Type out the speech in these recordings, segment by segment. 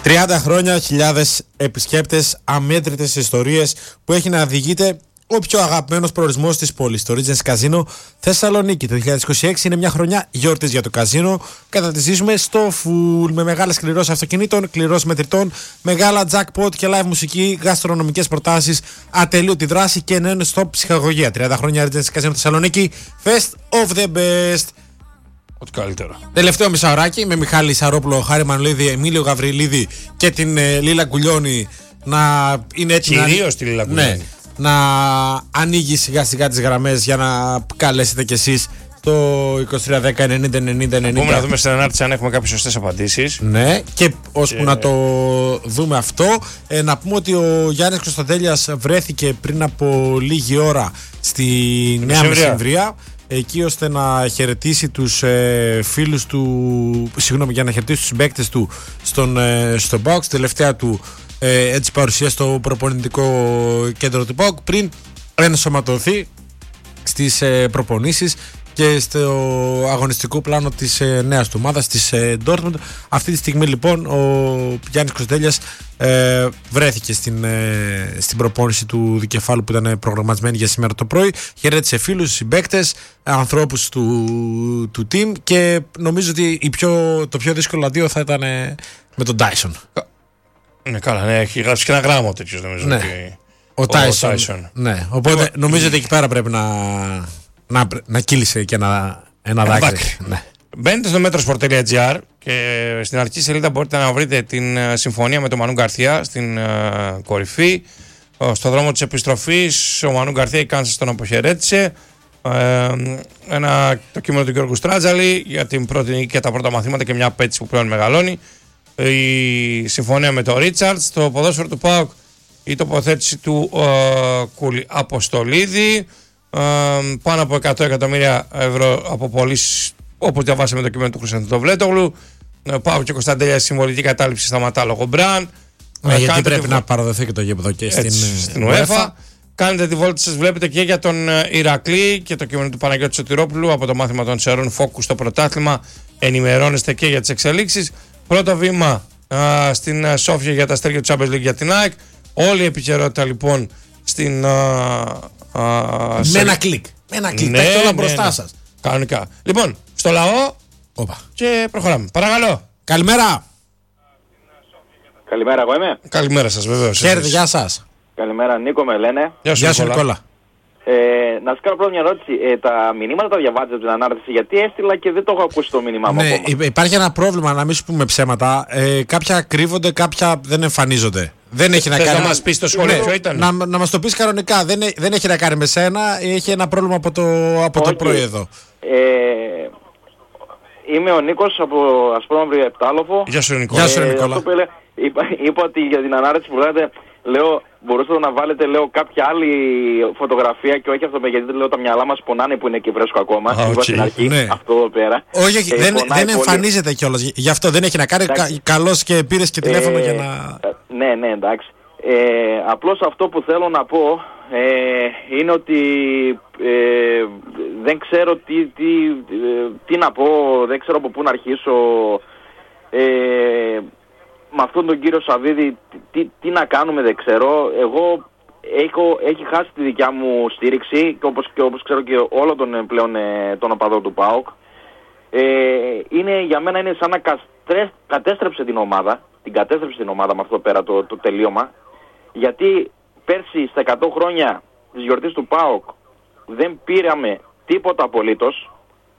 30 χρόνια, χιλιάδες επισκέπτες, αμέτρητες ιστορίες που έχει να διηγείται ο πιο αγαπημένος προορισμός της πόλης, το Regency Casino Θεσσαλονίκη. Το 2026 είναι μια χρονιά γιορτής για το καζίνο. Κατά τη ζήσουμε στο full, με μεγάλες κληρώσεις αυτοκινήτων, κληρώσεις μετρητών, μεγάλα jackpot και live μουσική, γαστρονομικές προτάσεις, ατελείωτη δράση και non-stop ψυχαγωγία. 30 χρόνια Regency Casino Θεσσαλονίκη, Fest of the best. Ό,τι καλύτερο. Τελευταίο μισάωράκι με Μιχάλη Σαρόπουλο, Χάρη Μανολίδη, Εμίλιο Γαβριλίδη και την Λίλα Γκουλιώνη να είναι έτοιμη. Κυρίως τη Λίλα Γκουλιώνη. Ναι, να ανοίγει σιγά σιγά τις γραμμές για να καλέσετε κι εσείς το 2310-90-90-90. Μπορούμε να δούμε στην ανάρτηση αν έχουμε κάποιες σωστές απαντήσεις. Ναι, και ώσπου να το δούμε αυτό, να πούμε ότι ο Γιάννης Κωνσταντέλιας βρέθηκε πριν από λίγη ώρα στη Νέα Μεσημβρία, εκεί ώστε να χαιρετήσει τους φίλους του, για να χαιρετήσει τους συμπαίκτες του στο box, τελευταία του έτσι παρουσία στο προπονητικό κέντρο του ΠΑΟΚ πριν ενσωματωθεί στις προπονήσεις και στο αγωνιστικό πλάνο της νέας του ομάδας της Dortmund. Αυτή τη στιγμή λοιπόν ο Γιάννης Κωνσταντέλιας βρέθηκε στην προπόνηση του δικεφάλου που ήταν προγραμματισμένη για σήμερα το πρωί. Χαιρέτησε φίλους, συμπαίκτες, ανθρώπους του team και νομίζω ότι το πιο δύσκολο αντίο θα ήταν με τον Tyson. Ναι, καλά, ναι, έχει γράψει και ένα γράμμα τέτοιος νομίζω. Ναι. Ο Tyson. Ναι, οπότε νομίζω ότι εκεί πέρα πρέπει να κύλησε και ένα δάκρυ. Ναι. Μπαίνετε στο metrosport.gr και στην αρχική σελίδα μπορείτε να βρείτε την συμφωνία με τον Μανού Γκαρθία στην κορυφή. Στο δρόμο της επιστροφής ο Μανού Γκαρθία η Κάνσας τον αποχαιρέτησε. Το κείμενο του Γιώργου Στράτζαλη για την πρώτη νίκη και τα πρώτα μαθήματα και μια απέτηση που πλέον μεγαλώνει. Η συμφωνία με τον Ρίτσαρτς, το ποδόσφαιρο του ΠΑΟΚ, η τοποθέτηση του Κούλη Αποστολίδη, πάνω από 100 εκατομμύρια ευρώ από πωλήσεις, όπως διαβάσαμε το κείμενο του Χρυσαντοβλέτογλου. ΠΑΟΚ και Κωνσταντέλια συμβολική κατάληψη σταματά λόγω Μπραν. Γιατί πρέπει να παραδοθεί και το γήπεδο και στην UEFA. Κάνετε τη βόλτα σας, βλέπετε και για τον Ηρακλή και το κείμενο του Παναγιώτη Σωτηρόπουλου από το μάθημα των Σερών Φόκου στο πρωτάθλημα. Ενημερώνεστε και για τις εξελίξεις. Πρώτο βήμα στην Σόφια για τα αστέρια του Champions League για την ΑΕΚ. Όλη η επικαιρότητα λοιπόν στην. Με ένα κλικ. Τα έχετε όλα μπροστά σας. Κανονικά. Λοιπόν, στο λαό. Οπα. Και προχωράμε. Παρακαλώ. Καλημέρα. Καλημέρα, εγώ είμαι. Καλημέρα σας, βεβαίως. Χαίρετε, γεια σας. Καλημέρα, Νίκο με λένε. Γεια σου, Νικόλα. Να σας κάνω πρώτα μια ερώτηση. Τα μηνύματα τα διαβάζετε από την ανάρτηση, γιατί έστειλα και δεν το έχω ακούσει το μήνυμά μου ακόμα. Υπάρχει ένα πρόβλημα, να μην σου πούμε ψέματα. Κάποια κρύβονται, κάποια δεν εμφανίζονται. Δεν έχει να κάνει. Να μας πεις το σχόλιο ποιο ήταν. Να μας το πεις κανονικά. Δεν έχει να κάνει με σένα. Έχει ένα πρόβλημα από το πρωί εδώ. Είμαι ο Νίκος από Ασπρόμαυρη Επτάλοφο. Γεια σου, Νικόλα. Είπα ότι για την ανάρτηση που λέτε, λέω, μπορούσατε να βάλετε, λέω, κάποια άλλη φωτογραφία και όχι αυτό, γιατί λέω τα μυαλά μας πονάνε που είναι και φρέσκο ακόμα. Είπα στην αρχή, ναι. Αυτό εδώ πέρα. Όχι, δεν εμφανίζεται κιόλας. Γι' αυτό δεν έχει να κάνει. Καλώς και πήρες και τηλέφωνο για να. Ναι, εντάξει. Απλώς αυτό που θέλω να πω είναι ότι δεν ξέρω τι να πω, δεν ξέρω από πού να αρχίσω. Με αυτόν τον κύριο Σαββίδη τι να κάνουμε δεν ξέρω. Εγώ έχει χάσει τη δικιά μου στήριξη και όπως ξέρω και όλο τον πλέον τον οπαδό του ΠΑΟΚ. Για μένα είναι σαν να κατέστρεψε την ομάδα. Την κατέστρεψε την ομάδα με αυτό πέρα το τελείωμα. Γιατί πέρσι στα 100 χρόνια της γιορτής του ΠΑΟΚ δεν πήραμε τίποτα απολύτως.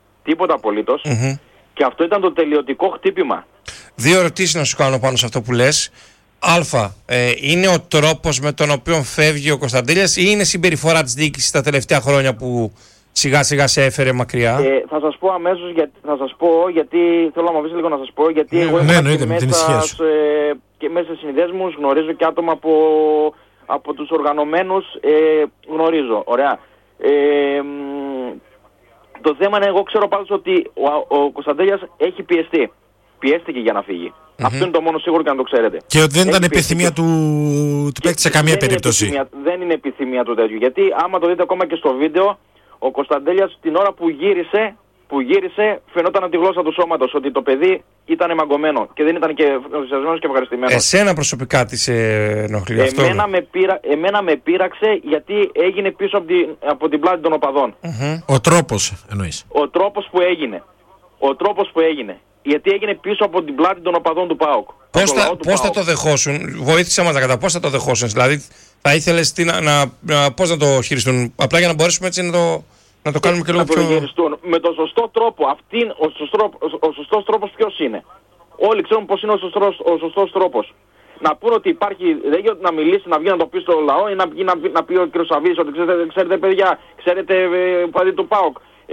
Και αυτό ήταν το τελειωτικό χτύπημα. Δύο ερωτήσεις να σου κάνω πάνω σε αυτό που λες. Α, είναι ο τρόπος με τον οποίο φεύγει ο Κωνσταντέλιας ή είναι συμπεριφορά της διοίκησης τα τελευταία χρόνια που σιγά σιγά σε έφερε μακριά? Θα σας πω αμέσως, γιατί θέλω να μου αφήσει λίγο να σας πω, γιατί εγώ και μέσα σε συνδέσμους γνωρίζω και άτομα από τους οργανωμένους, γνωρίζω, ωραία. Το θέμα είναι, εγώ ξέρω πάντως ότι ο Κωνσταντέλιας έχει πιεστεί. Πιέστηκε για να φύγει. Αυτό είναι το μόνο σίγουρο και να το ξέρετε. Και ότι δεν ήταν επιθυμία του παίκτη σε καμία περίπτωση. Δεν είναι επιθυμία του τέτοιου. Γιατί άμα το δείτε ακόμα και στο βίντεο, ο Κωνσταντέλιας την ώρα που γύρισε που γύρισε φαινόταν από τη γλώσσα του σώματος ότι το παιδί ήταν μαγκωμένο και δεν ήταν και ενθουσιασμένος και ευχαριστημένος. Εσένα προσωπικά τι σε ενοχλεί αυτό? Εμένα με πείραξε γιατί έγινε πίσω από την πλάτη των οπαδών. Ο τρόπος εννοείς? Ο τρόπος που έγινε. Γιατί έγινε πίσω από την πλάτη των οπαδών του ΠΑΟΚ. Πώς θα το δεχόσουν? Βοήθησε μας να καταλάβω πώς θα το δεχόσουν. Δηλαδή θα ήθελες πώς να το χειριστούν? Απλά για να μπορέσουμε έτσι να το κάνουμε και λίγο πιο... Με τον σωστό τρόπο. Ο σωστός τρόπος ποιος είναι? Όλοι ξέρουν πώς είναι ο σωστός τρόπος. Να πούνε ότι υπάρχει, δεν γίνεται να μιλήσει, να βγει να το πει στο λαό ή να πει ο κ. Σαββίδης ότι ξέρετε παιδιά, ξέρετε παδί του ΠΑΟΚ.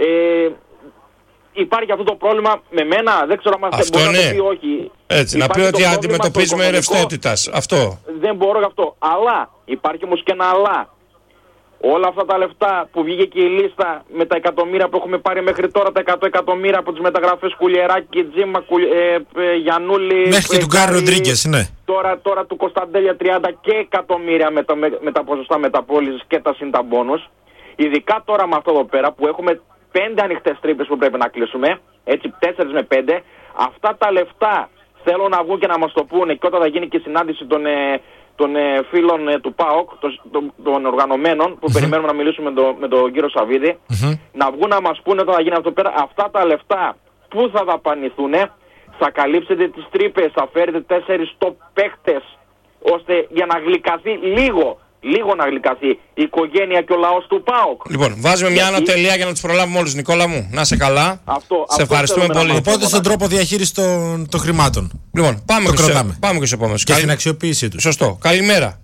Υπάρχει αυτό το πρόβλημα με μένα, δεν ξέρω αν μπορεί να το πει όχι. Έτσι, να πει ότι αντιμετωπίζουμε ρευστότητας. Αυτό. Δεν μπορώ γι' αυτό. Αλλά, υπάρχει όμως και ένα αλλά. Όλα αυτά τα λεφτά που βγήκε και η λίστα με τα εκατομμύρια που έχουμε πάρει μέχρι τώρα, τα 100 εκατομμύρια από τις μεταγραφές Κουλιεράκη, Τζίμα, Γιαννούλη... Μέχρι και του Γκάρι Ροντρίγκες, ναι. Τώρα του Κωνσταντέλια 30 και εκατομμύρια με τα ποσοστά μεταπώλησης και τα συν τα μπόνους. Ειδικά τώρα με αυτό εδώ πέρα που έχουμε 5 ανοιχτές τρύπες που πρέπει να κλείσουμε, έτσι 4 με 5, αυτά τα λεφτά θέλω να βγουν και να μας το πούνε και όταν θα γίνει και η συνάντηση των φίλων του ΠΑΟΚ, των οργανωμένων που περιμένουμε να μιλήσουμε με τον κύριο Σαββίδη, να βγουν να μας πούνε όταν θα γίνει αυτό πέρα, αυτά τα λεφτά που θα δαπανηθούν, θα καλύψετε τις τρύπες, θα φέρετε 4 top παίχτες ώστε για να γλυκαθεί λίγο να γλυκαθεί η οικογένεια και ο λαός του ΠΑΟΚ. Λοιπόν, βάζουμε μια ανατελεία για να τους προλάβουμε όλους. Νικόλα μου, να είσαι καλά. Σε ευχαριστούμε πολύ. Οπότε στον τρόπο διαχείρισης των χρημάτων. Λοιπόν, πάμε και σε επόμενος. Και στην αξιοποίησή του. Σωστό. Καλημέρα.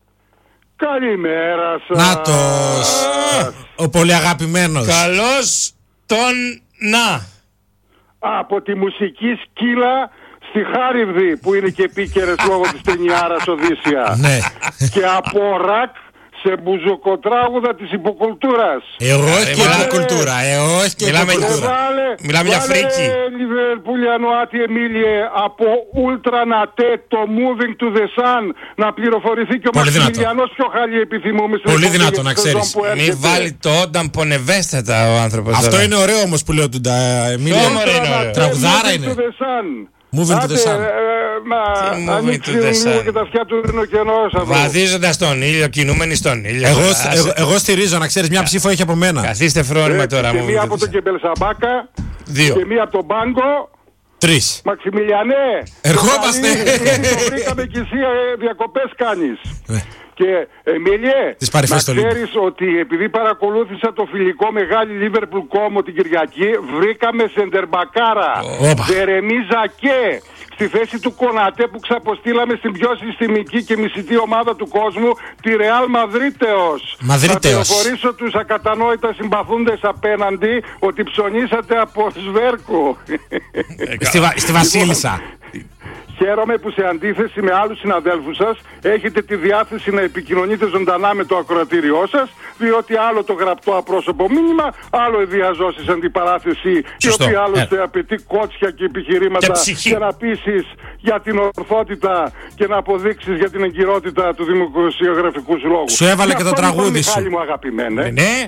Καλημέρα σας. Νάτος. Ο πολύ αγαπημένος. Καλώς τον να. Από τη μουσική σκύλα στη Χάριβδη που είναι και επίκαιρες λόγω της ταινιάρας Οδύσσια. Ναι. Και από ρακ σε μπουζοκοτράγουδα της υποκουλτούρας. Όχι και υποκουλτούρα. Μιλάμε για φρίκι. Λιβερπούλιανο Άτι Εμίλιε από Ultra Nate το Moving to the Sun να πληροφορηθεί και ο Μαξιμιλιανός πιο χαλή επιθυμούμε. Πολύ δυνατό να ξέρεις. Μη βάλει το όταν πονευέστατα ο άνθρωπος. Αυτό είναι ωραίο όμως που λέω του Εμίλια. Τραγουδάρα είναι. Moving to the Sun. Ανοίξουν λίγο και τα αυτιά του ρινοκενός. Βαδίζοντας τον ήλιο, κινούμενοι στον ήλιο. Εγώ στηρίζω, να ξέρεις, μια ψήφο έχει από μένα. Καθίστε φρόνημα τώρα. Και μία από τον Κεμπελσαμπάκα. 2. Και μία από τον Μπάγκο. 3. Μαξιμιλιανέ. Ερχόμαστε. Το βρήκαμε και εσύ διακοπές κάνεις. Και Εμίλιε, να ξέρεις ότι επειδή παρακολούθησα το φιλικό μεγάλη Λίβερπουλ Κόμο την Κυριακή, βρήκαμε σεντερμπακάρα Τζερεμί Ζακέ στη θέση του Κονατέ που ξαποστήλαμε στην πιο συστημική και μισητή ομάδα του κόσμου, τη Ρεάλ Μαδρίτεος. Θα πληροφορήσω τους ακατανόητα συμπαθούντες απέναντι ότι ψωνίσατε από Σβέρκο. Στη Βασίλισσα. Χαίρομαι που σε αντίθεση με άλλους συναδέλφους σας έχετε τη διάθεση να επικοινωνείτε ζωντανά με το ακροατήριό σας, διότι άλλο το γραπτό απρόσωπο μήνυμα, άλλο η διαζώσεις αντιπαράθεση, η οποία άλλωστε απαιτεί κότσια και επιχειρήματα και να πείσεις για την ορθότητα και να αποδείξεις για την εγκυρότητα του δημοσιογραφικού λόγου. Σου έβαλε και το τραγούδι σου. Μιχάλη μου αγαπημένε. Ναι.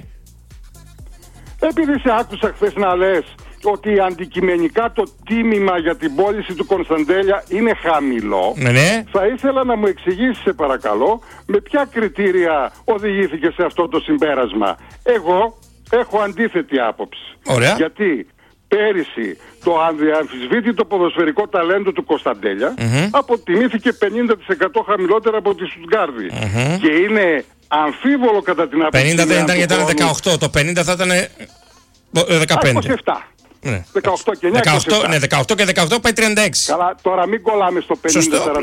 Επειδή σε άκουσα χθες να λες ότι αντικειμενικά το τίμημα για την πώληση του Κωνσταντέλια είναι χαμηλό, ναι. Θα ήθελα να μου εξηγήσεις, σε παρακαλώ, με ποια κριτήρια οδηγήθηκε σε αυτό το συμπέρασμα. Εγώ έχω αντίθετη άποψη. Ωραία. Γιατί πέρυσι το αδιαμφισβήτητο ποδοσφαιρικό ταλέντο του Κωνσταντέλια αποτιμήθηκε 50% χαμηλότερα από τη Στουτγκάρδη. Και είναι αμφίβολο κατά την άποψη. 50 δεν ήταν γιατί ήταν 18, το 50 θα ήταν 15. 27. Ναι. 18 και 9 18, ναι, 18 και 18 πάει 36. Καλά, τώρα μην κολλάμε στο 50, 45,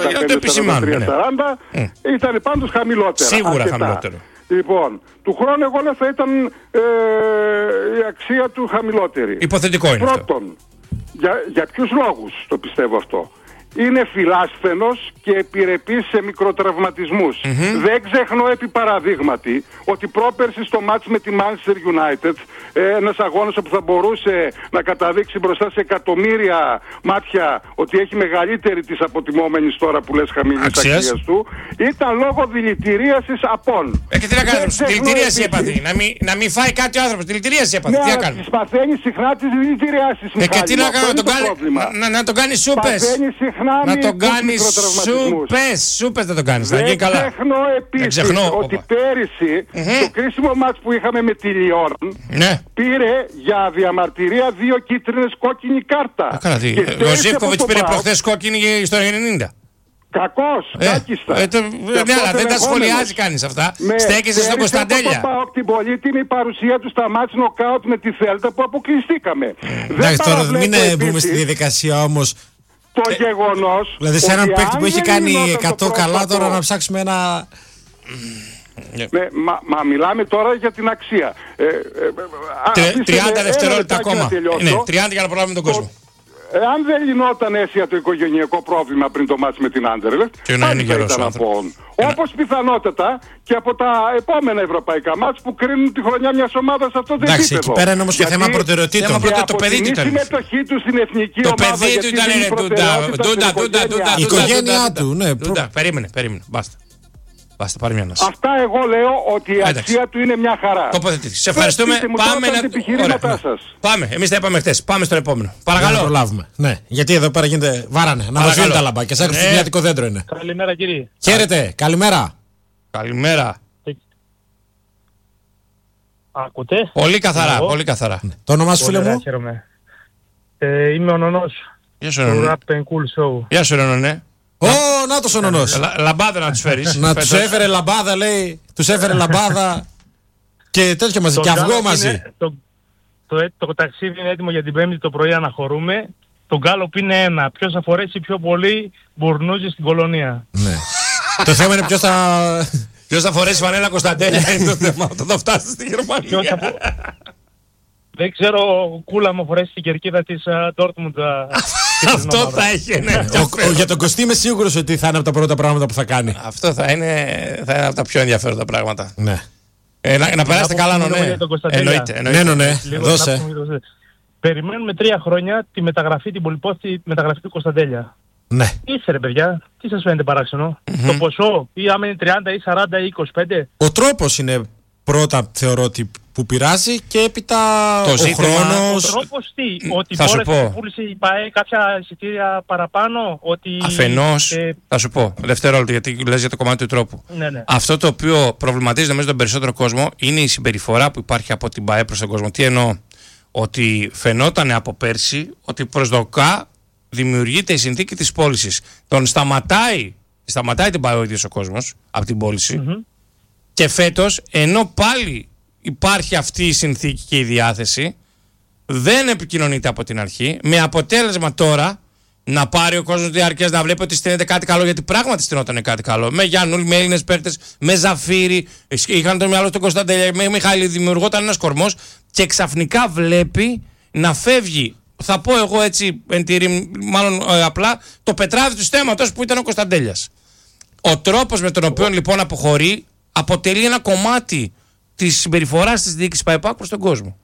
43, 40. Ήταν πάντως χαμηλότερα. Σίγουρα χαμηλότερο. Λοιπόν, του χρόνου εγώ λέω θα ήταν η αξία του χαμηλότερη. Υποθετικό είναι. Πρώτον, για ποιους λόγους το πιστεύω αυτό? Είναι φιλάσθενος και επιρρεπής σε μικροτραυματισμούς. Δεν ξεχνώ επί παραδείγματι ότι πρόπερση στο μάτς με τη Manchester United ένας αγώνας όπου θα μπορούσε να καταδείξει μπροστά σε εκατομμύρια μάτια ότι έχει μεγαλύτερη της αποτιμόμενης τώρα που λες χαμηλής αξίας του, ήταν λόγω δηλητηρίασης απών. Και τι να κάνει, δηλητηρίαση έπαθε. Να μην φάει κάτι ο άνθρωπος, δηλητηρίαση έπαθε. Τι να κάνει. Της παθαίνει συχνά της δηλητηρίασης. Και τι να κάνει, να τον κάνει σούπες. Να τον κάνει σούπες να τον κάνει. Δεν ξεχνώ επίσης ότι πέρυσι το κρίσιμο μάτς που είχαμε με τη Λιόν πήρε για διαμαρτυρία 2 κίτρινες κόκκινη κάρτα. Ο Ζίβκοβιτς πήρε προχθές κόκκινη στο 90. Κακός, κάκιστα. Ναι, αλλά δεν τα σχολιάζει κανείς αυτά. Στέκεσαι στον Κωνσταντέλια. Την πολύτιμη παρουσία του στα μάτς νοκάουτ με τη Θέλτα που αποκλειστήκαμε. Εντάξει, τώρα μην μπούμε στη διαδικασία όμως. Το γεγονός. Δηλαδή σε έναν παίκτη που έχει κάνει 100 καλά, τώρα να ψάξουμε ένα. Μα μιλάμε τώρα για την αξία. 30 δευτερόλεπτα ακόμα. Ναι, 30 για να προλάβουμε τον κόσμο. Αν δεν λυνόταν αίσια το οικογενειακό πρόβλημα πριν το μάτς με την Άντερλεχτ, πάλι θα ήταν απόν. Όπως πιθανότατα και από τα επόμενα ευρωπαϊκά μάτς που κρίνουν τη χρονιά μιας ομάδας σε αυτό το επίπεδο. Εντάξει, εκεί πέρα είναι όμως και θέμα προτεραιοτήτων. Το παιδί του ήταν. Η συμμετοχή του στην εθνική ομάδα. Το παιδί του ήταν. Ντούντα. Η οικογένειά του, ναι. Περίμενε, μπάστα. Basta, πάρει μια ανάσα. Αυτά εγώ λέω ότι η αξία του είναι μια χαρά. Τοποθετήθηκε. Σε ευχαριστούμε. Πάμε να επιχειρήματά σας. Πάμε. Εμείς τα είπαμε χτες. Πάμε στο επόμενο. Παρακαλώ. Να προλάβουμε. Ναι, γιατί εδώ πέρα γίνεται βάρανε. Να μας τα λαμπάκια. Σαν χριστουγεννιάτικο δέντρο είναι. Καλημέρα, κύριε. Χαίρετε. Καλημέρα. Καλημέρα. Ακούτε. Πολύ καθαρά. Πολύ καθαρά. Το όνομά σου, φίλε μου. Είμαι ο Νονός. Γεια σου, Νονό. Γεια σου, Νονό. Ω, να το ο Νονός. Λαμπάδα να τους φέρεις. Να τους έφερε λαμπάδα, λέει. Τους έφερε λαμπάδα και τέτοιο μαζί. Και αυγό μαζί. Το ταξίδι είναι έτοιμο για την Πέμπτη το πρωί, αναχωρούμε. Το γκάλοπ είναι ένα. Ποιος θα φορέσει πιο πολύ μπουρνούζι στην κολονία. Ναι. Το θέμα είναι ποιος θα φορέσει φανέλα Κωνσταντέλια. Είναι το θέμα όταν θα φτάσει στη Γερμανία. Δεν ξέρω, Κούλα μου φορέσει την κερκίδα της Ντόρτμουντ. Αυτό θα έχει, ναι. Για τον Κωστή είμαι σίγουρος ότι θα είναι από τα πρώτα πράγματα που θα κάνει. Αυτό θα είναι από τα πιο ενδιαφέροντα πράγματα. Ναι. Να περάσετε καλά, Νονέ. Εννοείται. Ναι, δώσε. Περιμένουμε 3 χρόνια τη μεταγραφή, την πολυπόθητη μεταγραφή του Κωνσταντέλια. Ναι. Είστε ρε παιδιά, τι σας φαίνεται παράξενο? Το ποσό, ή άμα είναι 30 ή 40 ή 25. Ο τρόπος είναι πρώτα, θεωρώ, ότι που πειράζει και έπειτα ο χρόνος. Ο τρόπος τι, ότι μπόρεσε πούλησε η ΠΑΕ κάποια εισιτήρια παραπάνω, ότι... Αφενός, θα σου πω, δευτερόλεπτο, γιατί λες για το κομμάτι του τρόπου. Ναι. Αυτό το οποίο προβληματίζει νομίζω τον περισσότερο κόσμο είναι η συμπεριφορά που υπάρχει από την ΠΑΕ προς τον κόσμο. Τι εννοώ? Ότι φαινόταν από πέρσι ότι προσδοκά δημιουργείται η συνθήκη της πώλησης. Τον σταματάει την ΠΑΕ ο ίδιος ο κόσμος από την πώληση. Και φέτος, ενώ πάλι υπάρχει αυτή η συνθήκη και η διάθεση, δεν επικοινωνείται από την αρχή, με αποτέλεσμα τώρα να πάρει ο κόσμος διαρκές να βλέπει ότι στείνεται κάτι καλό, γιατί πράγματι στείνονταν κάτι καλό. Με Γιάννουλ, με Έλληνες παίκτες, με Ζαφύρι, είχαν το μυαλό του Κωνσταντέλια, με Μιχάλη, δημιουργόταν ένας κορμός και ξαφνικά βλέπει να φεύγει. Θα πω εγώ έτσι, μάλλον απλά, το πετράδι του στέματος που ήταν ο Κωνσταντέλιας. Ο τρόπος με τον οποίο λοιπόν αποχωρεί αποτελεί ένα κομμάτι της συμπεριφοράς της διοίκησης ΠΑΕΠΑΚ προς τον κόσμο.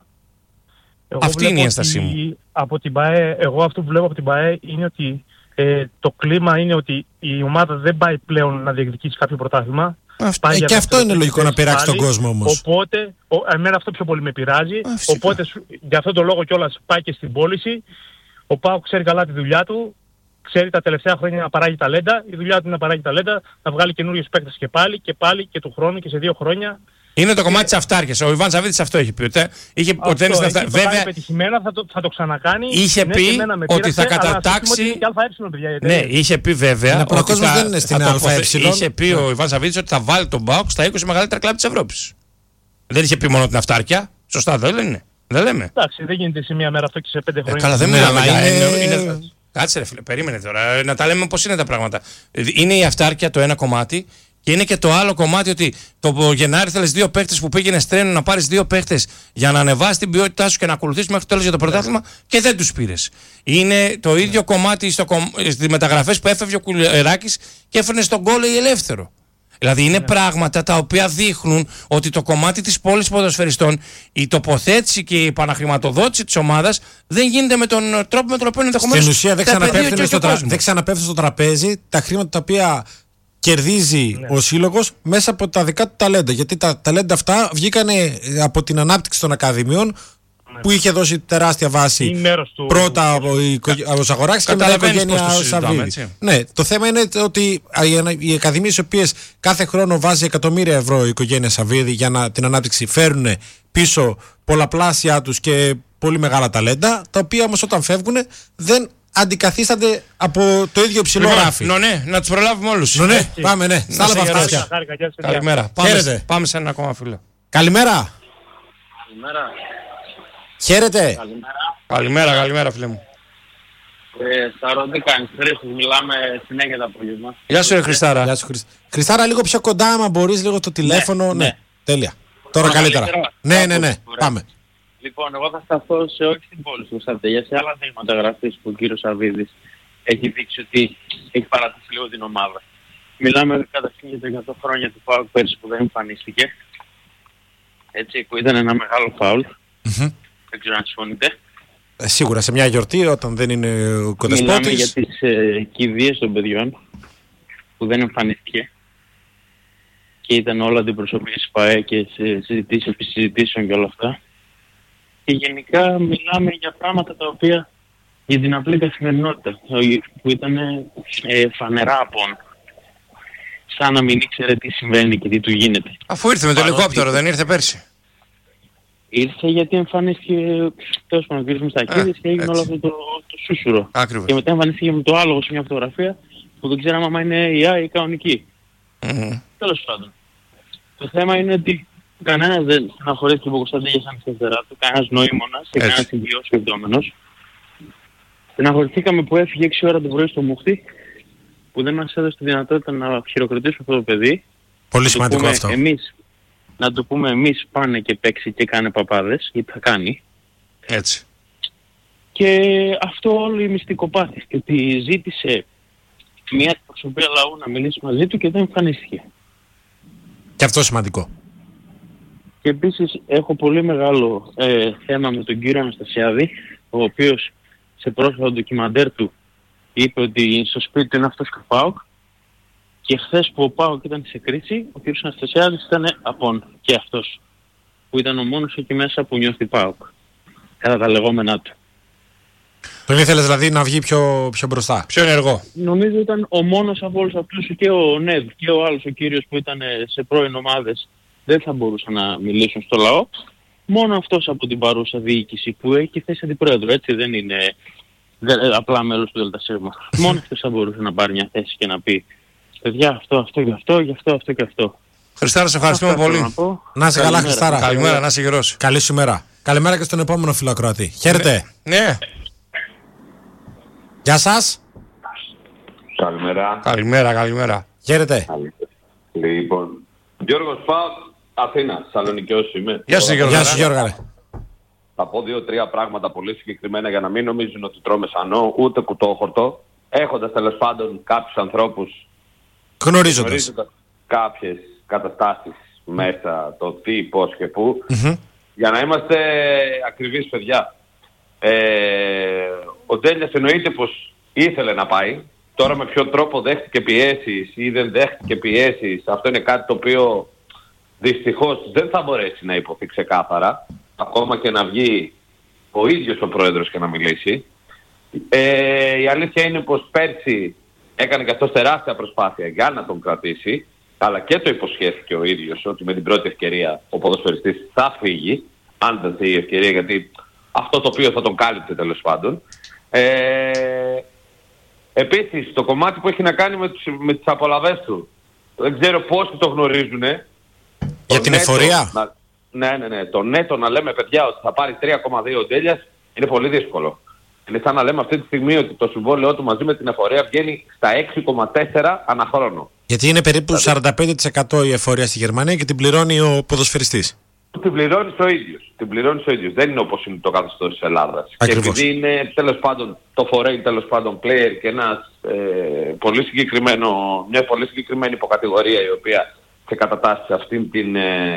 Αυτή είναι η ένστασή μου. Από την ΠΑΕ, εγώ αυτό που βλέπω από την ΠΑΕ είναι ότι το κλίμα είναι ότι η ομάδα δεν πάει πλέον να διεκδικήσει κάποιο πρωτάθλημα. Και αυτό είναι λογικό να πειράξει τον κόσμο όμως. Οπότε, εμένα αυτό πιο πολύ με πειράζει. Οπότε, για αυτόν τον λόγο κιόλας πάει και στην πώληση. Ο ΠΑΟΚ ξέρει καλά τη δουλειά του. Ξέρει τα τελευταία χρόνια να παράγει ταλέντα. Η δουλειά του είναι να παράγει ταλέντα, να βγάλει καινούριους παίκτες και πάλι και του χρόνου και σε 2 χρόνια. Είναι το κομμάτι της αυτάρκειας. Ο Ιβάν Σαββίδης αυτό έχει πει. Βέβαια, πετυχημένα θα το ξανακάνει. Είχε πει ότι θα κατατάξει. Ναι, είχε πει βέβαια. Ο κόσμος δεν είναι στην ΑΕ. Είχε πει ο Ιβάν Σαββίδης ότι θα βάλει τον ΠΑΟΚ στα 20 μεγαλύτερα κλαμπ της Ευρώπης. Δεν είχε πει μόνο την αυτάρκεια. Σωστά, δεν είναι. Δεν λέμε. Εντάξει, δεν γίνεται σε μία μέρα αυτό και σε 5 χρόνια. Καλά, δεν μιλάμε. Κάτσε ρε φίλε, περίμενε τώρα. Να τα λέμε πώς είναι τα πράγματα. Είναι η αυτάρκεια το ένα κομμάτι. Και είναι και το άλλο κομμάτι ότι το Γενάρη θέλεις 2 παίχτες που πήγαινε τρένο να πάρεις 2 παίχτες για να ανεβάσεις την ποιότητά σου και να ακολουθήσεις μέχρι το τέλος για το πρωτάθλημα και δεν τους πήρες. Είναι το ίδιο κομμάτι στις μεταγραφές που έφευγε ο Κουλεράκης και έφερνε στον Γκόλεϊ ελεύθερο. Δηλαδή είναι πράγματα τα οποία δείχνουν ότι το κομμάτι της πόλης ποδοσφαιριστών, η τοποθέτηση και η επαναχρηματοδότηση της ομάδας δεν γίνεται με τον τρόπο με τον οποίο ενδεχομένως. Στην ουσία δεν ξαναπέφτει στο τραπέζι τα χρήματα τα οποία κερδίζει ο σύλλογος μέσα από τα δικά του ταλέντα. Γιατί τα ταλέντα αυτά βγήκανε από την ανάπτυξη των ακαδημιών που είχε δώσει τεράστια βάση πρώτα ο Ζαγοράκης και μετά η οικογένεια Σαββίδη. Ναι, το θέμα είναι ότι οι ακαδημίες οι οποίες κάθε χρόνο βάζει εκατομμύρια ευρώ η οικογένεια Σαββίδη για την ανάπτυξη φέρνουν πίσω πολλαπλάσια τους και πολύ μεγάλα ταλέντα, τα οποία όμως όταν φεύγουν δεν αντικαθίστανται από το ίδιο ψηλό ράφι. Ναι, να τους προλάβουμε όλους. Ναι, πάμε, ναι. Στα άλλα αυτά. Καλημέρα. Πάμε σε ένα ακόμα φίλο. Καλημέρα. Χαίρετε. Καλημέρα φίλε μου. Σταρό, τι κάνεις, Χρήστος, μιλάμε συνέχεια το απόγευμα. Γεια σου Χριστάρα. Χριστάρα, λίγο πιο κοντά άμα μπορείς, λίγο το τηλέφωνο. Ναι, τέλεια. Τώρα καλύτερα. Ναι, πάμε. Λοιπόν, εγώ θα σταθώ σε όχι στην πόλη του Κωνσταντέλια, σε άλλα δείγματα γραφής που ο κύριος Σαββίδης έχει δείξει ότι έχει παρατήσει λίγο την ομάδα. Μιλάμε καταρχήν για τα 100 χρόνια του ΠΑΟΚ πέρσι που δεν εμφανίστηκε. Έτσι, που ήταν ένα μεγάλο φάουλ. Δεν ξέρω αν συμφωνείτε. Σίγουρα σε μια γιορτή όταν δεν είναι ο κοντασπότης. Μιλάμε για τις κηδείες των παιδιών που δεν εμφανίστηκε και ήταν όλα αντιπροσωπείες ΠΑΕ και συζητήσεις επί συζητήσεων και όλα αυτά. Και γενικά μιλάμε για πράγματα τα οποία για την απλή καθημερινότητα που ήταν φανερά απόν. Σαν να μην ήξερε τι συμβαίνει και τι του γίνεται. Αφού ήρθε με το ελικόπτερο, δεν ήρθε πέρσι? Ήρθε γιατί εμφανίστηκε τέλος πάντων ο κ. Μιστακίδης και έγινε όλο αυτό το σούσουρο. Ακριβώς. Και μετά εμφανίστηκε με το άλογο σε μια φωτογραφία που δεν ξέραμε άμα είναι AI ή κανονική. Τέλος πάντων. Το θέμα είναι ότι κανένας δεν στεναχωρήθηκε από Κωνσταντέλια σαν αριστερά του, κανένας νοήμονας και κανένας ιδιός. Στεναχωρηθήκαμε που έφυγε 6 ώρα το πρωί στο Μούχτη, που δεν μας έδωσε τη δυνατότητα να χειροκροτήσουμε αυτό το παιδί. Πολύ σημαντικό αυτό. Να του πούμε εμείς πάνε και παίξει και κάνε παπάδες, γιατί θα κάνει. Έτσι. Και αυτό όλο η μυστικοπάθεια, και ότι ζήτησε μια προσωπία λαού να μιλήσει μαζί του και δεν εμφανίστηκε. Και αυτό σημαντικό. Και επίσης έχω πολύ μεγάλο θέμα με τον κύριο Αναστασιάδη, ο οποίος σε πρόσφατο ντοκιμαντέρ του είπε ότι στο σπίτι του είναι αυτός και ο ΠΑΟΚ, και χθες που ο ΠΑΟΚ ήταν σε κρίση, ο κύριος Αναστασιάδης ήταν απόν και αυτός, που ήταν ο μόνος εκεί μέσα που νιώθει ΠΑΟΚ, κατά τα λεγόμενά του. Τον ήθελες δηλαδή να βγει πιο μπροστά, πιο ενεργό? Νομίζω ήταν ο μόνος από όλους αυτούς, και ο Νεβ και ο άλλος ο κύριος που ήταν σε πρώην ομάδες δεν θα μπορούσαν να μιλήσουν στο λαό. Μόνο αυτός από την παρούσα διοίκηση που έχει θέση αντιπρόεδρο, έτσι δεν είναι απλά μέλος του ΔΣ. Μόνο αυτός θα μπορούσε να πάρει μια θέση και να πει παιδιά αυτό και αυτό. Χριστάρα, σε ευχαριστούμε πολύ. Να είσαι καλά, Χριστάρα. Καλημέρα, να είσαι γερός. Καλή σου μέρα. Καλημέρα και στον επόμενο φιλοκροατή. Χαίρετε. Ναι. Γεια σας. Καλημέρα. Χαίρετε. Λοιπόν, Γιώργος Πάοκ, Αθήνα, Θεσσαλονικιός είμαι. Γεια σου Γιώργο. Θα πω 2-3 πράγματα πολύ συγκεκριμένα για να μην νομίζουν ότι τρώμε σανό, ούτε κουτόχορτο. Έχοντας τέλος πάντων κάποιους ανθρώπους, γνωρίζοντας κάποιες καταστάσεις μέσα, το τι, πώς και πού, για να είμαστε ακριβείς παιδιά. Ο Ντέλιας εννοείται πως ήθελε να πάει. Τώρα με ποιο τρόπο δέχτηκε πιέσεις ή δεν δέχτηκε πιέσεις, αυτό είναι κάτι το οποίο δυστυχώς δεν θα μπορέσει να υποθεί ξεκάθαρα, ακόμα και να βγει ο ίδιος ο πρόεδρος και να μιλήσει. Η αλήθεια είναι πως πέρσι έκανε και αυτός τεράστια προσπάθεια για να τον κρατήσει, αλλά και το υποσχέθηκε ο ίδιος ότι με την πρώτη ευκαιρία ο ποδοσφαιριστής θα φύγει, αν δεν θέλει η ευκαιρία, γιατί αυτό το οποίο θα τον κάλυψε τέλος πάντων. Επίσης, το κομμάτι που έχει να κάνει με τις απολαβές του, δεν ξέρω πόσοι το γνωρίζουν. Για την εφορία. Ναι. Το νέτο να λέμε παιδιά ότι θα πάρει 3,2 ο Ντέλιας είναι πολύ δύσκολο. Είναι σαν να λέμε αυτή τη στιγμή ότι το συμβόλαιό του μαζί με την εφορία βγαίνει στα 6,4 ανά χρόνο. Γιατί είναι περίπου 45% η εφορία στη Γερμανία και την πληρώνει ο ποδοσφαιριστής. την πληρώνεις ο ίδιος. Δεν είναι όπως είναι το καθεστώς της Ελλάδας. Ακριβώς. Και επειδή είναι τέλος πάντων το foreign τέλος πάντων player και ένας, μια πολύ συγκεκριμένη υποκατηγορία η οποία σε κατατάσσει σε αυτήν την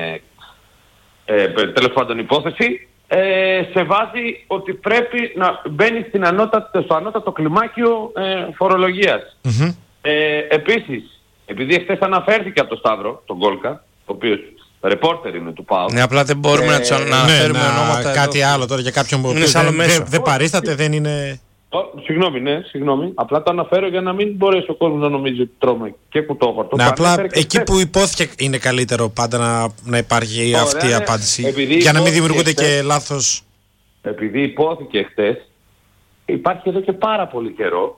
τέλος πάντων υπόθεση, σε βάζει ότι πρέπει να μπαίνει στο ανώτατο κλιμάκιο φορολογίας. Mm-hmm. Επίσης, επειδή εχθές αναφέρθηκε από τον Σταύρο, τον Γκόλκα, ο οποίος ρεπόρτερ είναι του ΠΑΟΚ. Ναι, απλά δεν μπορούμε να τους αναφέρουμε ονόματα. Κάτι εδώ. Άλλο τώρα για κάποιον που δεν παρίσταται, δεν είναι... Συγγνώμη. Απλά το αναφέρω για να μην μπορέσει ο κόσμος να νομίζει ότι τρώμε και κουτόχορτο. Ναι, απλά εκεί που υπόθηκε είναι καλύτερο πάντα να υπάρχει αυτή η απάντηση. Για να μην δημιουργούνται και λάθος. Επειδή υπόθηκε χτες, υπάρχει εδώ και πάρα πολύ καιρό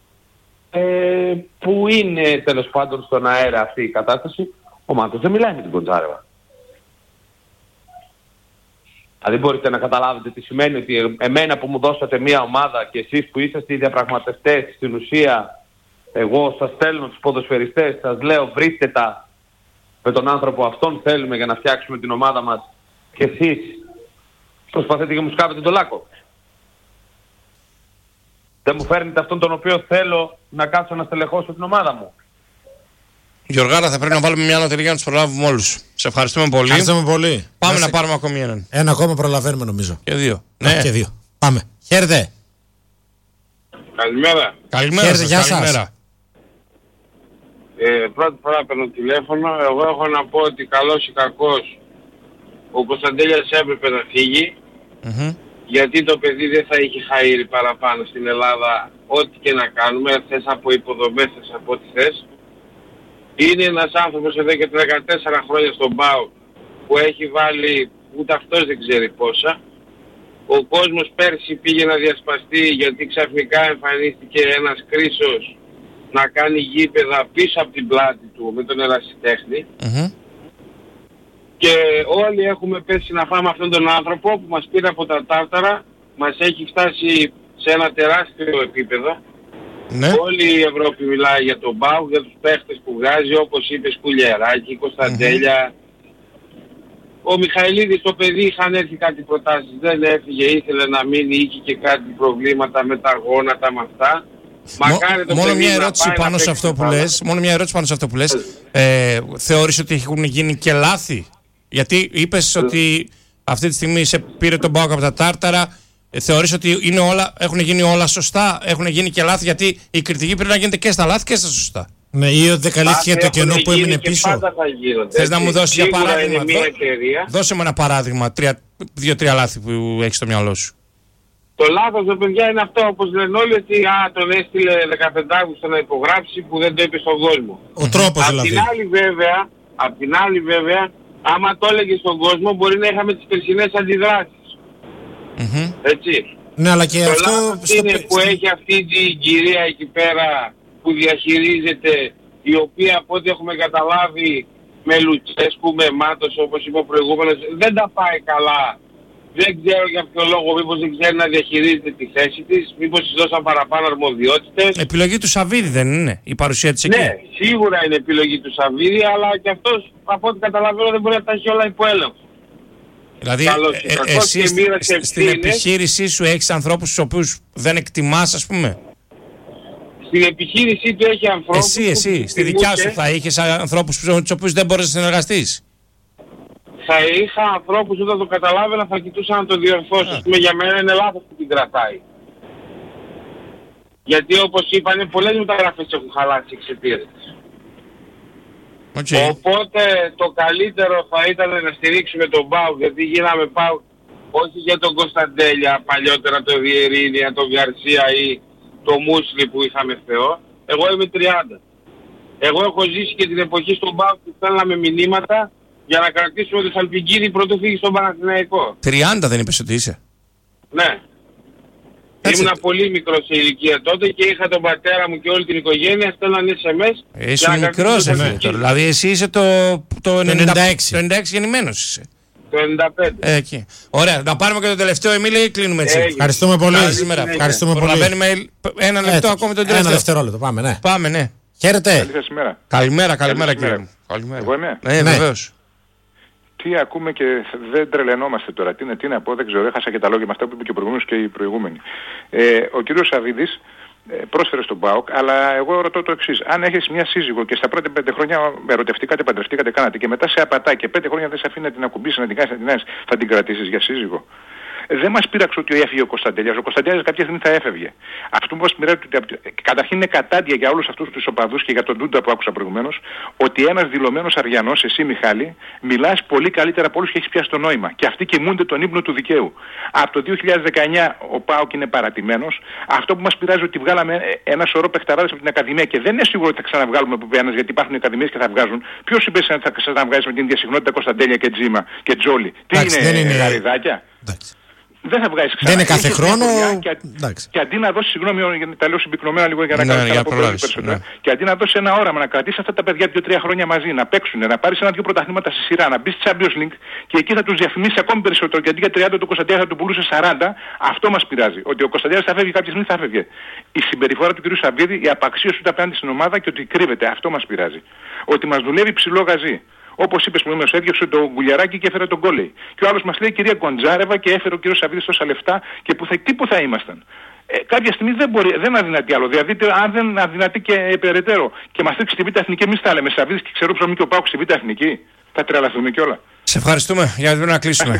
που είναι τέλος πάντων στον αέρα αυτή η κατάσταση. Ο Μάτος δεν μιλάει με την Κοντζάρεβα. Δηλαδή μπορείτε να καταλάβετε τι σημαίνει ότι εμένα που μου δώσατε μια ομάδα και εσείς που είσαστε οι διαπραγματευτές, στην ουσία εγώ σας στέλνω τους ποδοσφαιριστές, σας λέω βρίστε τα με τον άνθρωπο αυτόν θέλουμε για να φτιάξουμε την ομάδα μας και εσείς προσπαθείτε και μου σκάβετε το λάκκο. Δεν μου φέρνετε αυτόν τον οποίο θέλω να κάτσω να στελεχώσω την ομάδα μου. Γιωργάρα, θα πρέπει να βάλουμε μια ανατελεία για να τους προλάβουμε όλους. Σε ευχαριστούμε πολύ. Πάμε να πάρουμε ακόμη έναν. Ένα ακόμα προλαβαίνουμε νομίζω. Και δύο. Ναι. Και δύο. Πάμε. Χαίρετε. Καλημέρα. Γεια σας. Πρώτη φορά παίρνω τηλέφωνο. Εγώ έχω να πω ότι καλός ή κακός ο Κωνσταντέλιας έπρεπε να φύγει. Mm-hmm. Γιατί το παιδί δεν θα είχε χαΐρει παραπάνω στην Ελλάδα ό,τι και να κάνουμε. Θες από υποδομές, θες από ό,τι θες. Είναι ένας άνθρωπος εδώ και 14 χρόνια στον ΠΑΟΚ που έχει βάλει ούτε αυτός δεν ξέρει πόσα. Ο κόσμος πέρσι πήγε να διασπαστεί γιατί ξαφνικά εμφανίστηκε ένας Κρίσος να κάνει γήπεδα πίσω από την πλάτη του με τον ερασιτέχνη. Mm-hmm. Και όλοι έχουμε πέσει να φάμε αυτόν τον άνθρωπο που μας πήρε από τα τάρταρα, μας έχει φτάσει σε ένα τεράστιο επίπεδο. Ναι. Όλη η Ευρώπη μιλάει για τον ΠΑΟΚ, για τους παίχτες που βγάζει, όπως είπε Σκουλιεράκη, Κωνσταντέλια. Ο Μιχαηλίδης, το παιδί, είχαν έρθει κάτι προτάσεις, δεν έφυγε, ήθελε να μείνει, είχε και κάτι προβλήματα με τα γόνατα, με αυτά. Μόνο μια ερώτηση πάνω σε αυτό που λες. Θεωρείς ότι έχουν γίνει και λάθη? Γιατί είπες ότι αυτή τη στιγμή σε πήρε τον ΠΑΟΚ από τα τάρταρα. Θεωρείς ότι έχουν γίνει όλα σωστά, έχουν γίνει και λάθη? Γιατί η κριτική πρέπει να γίνεται και στα λάθη και στα σωστά. Ναι, ή ότι δεν καλύφθηκε το κενό που έμεινε πίσω. Θες να μου δώσεις για παράδειγμα? Δώσε μου ένα παράδειγμα, 2-3 λάθη που έχεις στο μυαλό σου. Το λάθος, παιδιά, είναι αυτό, όπως λένε όλοι, ότι τον έστειλε 15 Αύγουστο να υπογράψει που δεν το είπε στον κόσμο. Ο τρόπος δηλαδή. Απ' την άλλη βέβαια, άμα το έλεγε στον κόσμο, μπορεί να είχαμε τις περσινές αντιδράσεις. Mm-hmm. Έτσι. Ναι, αλλά και το αυτό είναι που έχει αυτή την κυρία εκεί πέρα που διαχειρίζεται, η οποία από ό,τι έχουμε καταλάβει με Λουτσέσκου, με Μάτος, όπως είπε ο προηγούμενος, δεν τα πάει καλά. Δεν ξέρω για ποιο λόγο, μήπως δεν ξέρει να διαχειρίζεται τη θέση της, μήπως της δώσαν παραπάνω αρμοδιότητες. Επιλογή του Σαββίδη δεν είναι η παρουσία της εκεί? Ναι, σίγουρα είναι επιλογή του Σαββίδη, αλλά και αυτός από ό,τι καταλαβαίνω δεν μπορεί να τα έχει όλα υπό έλεγχο. Δηλαδή εσύ στην επιχείρησή σου έχεις ανθρώπους τους οποίους δεν εκτιμάς, ας πούμε? Στην επιχείρησή του έχει ανθρώπους... Εσύ, στη δικιά σου θα είχες ανθρώπους τους οποίους δεν μπορείς να συνεργαστείς? Θα είχα ανθρώπους όταν το καταλάβαινα θα κοιτούσα να το διορθώσω. Ας πούμε, για μένα είναι λάθος που την κρατάει. Γιατί όπως είπανε πολλές μεταγραφές έχουν χαλάσει εξαιτίας της. Okay. Οπότε το καλύτερο θα ήταν να στηρίξουμε τον ΠΑΟΚ, γιατί γίναμε ΠΑΟΚ όχι για τον Κωνσταντέλια παλιότερα, τον Βιερίνια, τον Γκαρσία ή το Μούσλι που είχαμε Θεό. Εγώ είμαι 30. Εγώ έχω ζήσει και την εποχή στον ΠΑΟΚ που στέλναμε μηνύματα για να κρατήσουμε το Σαλπικίδη πρωτού φύγει στον Παναθηναϊκό. 30 δεν είπες ότι είσαι? Ναι. Ήμουν πολύ μικρό σε ηλικία τότε και είχα τον πατέρα μου και όλη την οικογένεια, στέλνανε SMS. Είσαι μικρός δηλαδή εσύ είσαι το 96 γεννημένος είσαι. Το 95. Εκεί. Ωραία, να πάρουμε και το τελευταίο Εμίλιο ή κλείνουμε έτσι? Ευχαριστούμε πολύ. Ευχαριστούμε πολύ. Προλαβαίνουμε ένα λεπτό ακόμη τον τελευταίο. Ένα δευτερόλεπτο, πάμε, ναι. Πάμε, ναι. Χαίρετε. Καλημέρα κύριε μου. Καλημέρα. Εγώ είμαι. Ναι, βεβαίως. Τι ακούμε και δεν τρελαινόμαστε τώρα. Τι να πω, δεν ξέρω. Έχασα και τα λόγια με αυτά που είπε και ο προηγούμενος και οι προηγούμενοι. Ο κύριος Σαββίδης πρόσφερε στον ΠΑΟΚ, αλλά εγώ ρωτώ το εξής. Αν έχεις μια σύζυγο και στα πρώτα 5 χρόνια ερωτευτήκατε, παντρευτήκατε, κάνατε και μετά σε απατάει και 5 χρόνια δεν σε αφήνει να την ακουμπήσει, να την κάνεις, θα την κρατήσεις για σύζυγο? Δεν μας πείραξε ότι έφυγε ο Κωνσταντέλιας. Ο Κωνσταντέλιας κάποια στιγμή θα έφευγε. Αυτό που μας πειράζει, καταρχήν είναι κατάντια για όλους αυτούς τους οπαδούς και για τον Ντούντα που άκουσα προηγουμένως, ότι ένας δηλωμένος Αριανός, εσύ Μιχάλη, μιλάς πολύ καλύτερα από όλους και έχεις πιάσει το νόημα. Και αυτοί κοιμούνται τον ύπνο του δικαίου. Από το 2019 ο ΠΑΟΚ είναι παρατημένος. Αυτό που μας πειράζει ότι βγάλαμε ένα σωρό παιχταράδες από την Ακαδημία και δεν είναι σίγουρο ότι θα ξαναβγάλουμε από πένας, γιατί υπάρχουν οι Ακαδημίες και θα βγάζουν. Ποιος είπε ότι θα ξαναβγάλεις με την ίδια συχνότητα Κωνσταντέλια και Τζίμα και Τζόλι? Τι είναι, γαριδάκια? Δεν θα βγάζεις ξανά. Δεν είναι κάθε χρόνο. Και αντί να δώσεις, συγγνώμη, τα λέω συμπυκνωμένα λίγο για να κάνεις ένα περισσότερο. Και αντί να δώσεις ένα όραμα, να κρατήσεις αυτά τα παιδιά 2-3 χρόνια μαζί, να παίξουν, να πάρεις 1-2 πρωταθλήματα στη σειρά, να μπεις στη Champions League και εκεί θα τους διαφημίσεις ακόμη περισσότερο. Και αντί για 30 του Κωνσταντέλια θα του πουλούσε 40, αυτό μας πειράζει. Ότι ο Κωνσταντέλιας θα φεύγει κάποια στιγμή, θα φεύγει. Η συμπεριφορά του κ. Σαββίδη, η απαξίωση του απέναντι στην ομάδα και ότι κρύβεται, αυτό μας πειράζει. Ότι μας δουλεύει ψηλό γαζί. Όπως είπες προηγουμένως, έδιωξε τον Γκουλιαράκη και έφερε τον Γκόλεϊ. Και ο άλλος μας λέει κυρία Κοντζάρεβα και έφερε ο κύριος Σαββίδης τόσα λεφτά και που θα ήμασταν. Κάποια στιγμή δεν αδυνατεί άλλο. Δηλαδή, αν δεν αδυνατεί και περαιτέρω και μας ρίξει στη Β' Εθνική, εμείς θα λέμε Σαββίδης και ξέρω ψωμί και ο Πάοκ στη Β' Εθνική. Θα τρελαθούμε κιόλα. Σε ευχαριστούμε, γιατί πρέπει να κλείσουμε.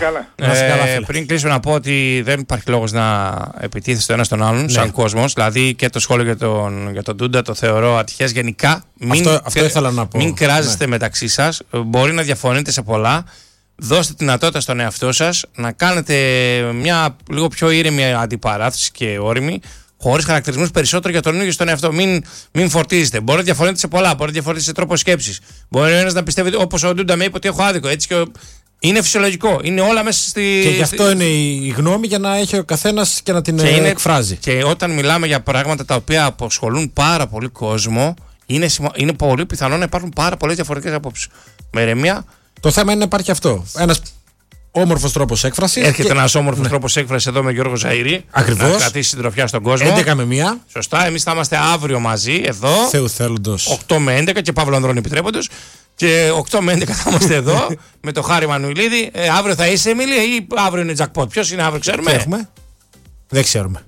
Πριν κλείσουμε, να πω ότι δεν υπάρχει λόγος να επιτίθεστε ένα στον άλλον, σαν κόσμος. Δηλαδή και το σχόλιο για τον Ντούντα το θεωρώ ατυχές γενικά. Αυτό ήθελα να πω. Μην κράζεστε μεταξύ σας. Μπορεί να διαφωνείτε σε πολλά. Δώστε τη δυνατότητα στον εαυτό σας να κάνετε μια λίγο πιο ήρεμη αντιπαράθεση και όρημη, χωρίς χαρακτηρισμούς περισσότερο για τον ίδιο στον εαυτό. Μην φορτίζετε. Μπορεί να διαφωνείτε σε πολλά, μπορεί να διαφωνείτε σε τρόπο σκέψης. Μπορεί ο ένας να πιστεύει, όπως ο Ντούντα με είπε, ότι έχω άδικο. Έτσι και είναι φυσιολογικό. Είναι όλα μέσα στη. Και γι' αυτό είναι η γνώμη, για να έχει ο καθένας και να την εκφράζει. Και όταν μιλάμε για πράγματα τα οποία αποσχολούν πάρα πολύ κόσμο, είναι πολύ πιθανό να υπάρχουν πάρα πολλές διαφορετικές απόψεις. Με ηρεμία. Το θέμα είναι να υπάρχει αυτό. Ένας όμορφος τρόπος έκφρασης. Έρχεται ένας όμορφος τρόπος έκφρασης εδώ με Γιώργο Ζαΐρη. Ακριβώς. Να κρατήσει συντροφιά στον κόσμο. 11 με 1. Σωστά. Εμείς θα είμαστε αύριο μαζί εδώ. Θεού θέλοντος. 8 με 11 και Παύλο Ανδρώνη επιτρέποντος. Και 8 με 11 θα είμαστε εδώ με το Χάρη Μανουηλίδη. Αύριο θα είσαι, Εμίλια, ή αύριο είναι jackpot? Ποιος είναι αύριο, ξέρουμε? Έχουμε. Δεν ξέρουμε.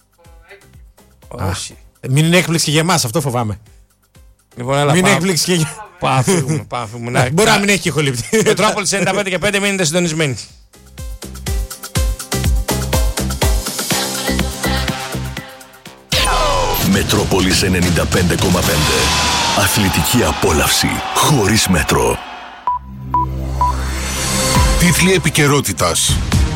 Όχι. Μην είναι έκπληξη για εμάς, αυτό φοβάμαι. Λοιπόν, έλα, μην είναι έκπληξη και για. Πάφυγουμε. Μπορεί να μην έχει ηχολήπτη. Μετρόπολης 95 και 5, μείνετε συντονισμένοι. Μετρόπολης 95,5. Αθλητική απόλαυση χωρίς μέτρο. Τίτλοι επικαιρότητας.